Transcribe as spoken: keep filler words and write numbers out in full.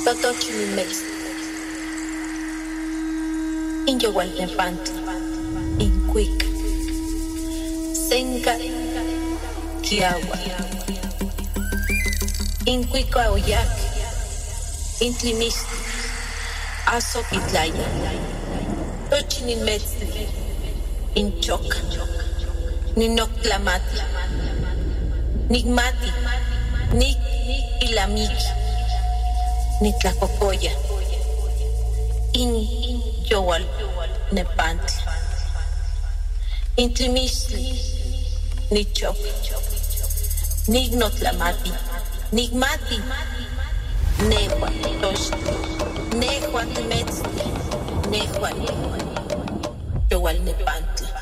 Totochimilmex, Inyowaltepantli, Incuic, Senca, Kiawa, Incuica Oyac, Intlimistli, Azopitlaya, Tochimilmex, Inchoca, Ninoclamati, Nigmati, Nik Ilamiki, Nitlacocoya, In Yowal Nepantli, Intlimistli, Nichop, Nignotlamati, Nigmati, Nehua Tosh, Nehua Timetzli, Nehua Yowal Nepantli.